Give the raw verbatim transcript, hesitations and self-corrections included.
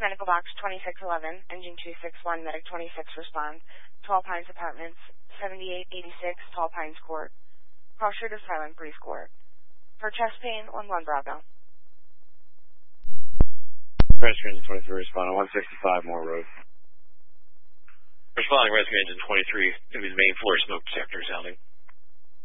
Medical Box twenty-six eleven, Engine two six one, Medic twenty-six respond. Tall Pines Apartments, seventy-eight eighty-six, Tall Pines Court. Call shooter silent, brief court. For chest pain, one one Bravo. Rescue Engine twenty-three respond on one sixty-five Moore Road. Responding Rescue Engine twenty-three, going to be the main floor smoke detector sounding.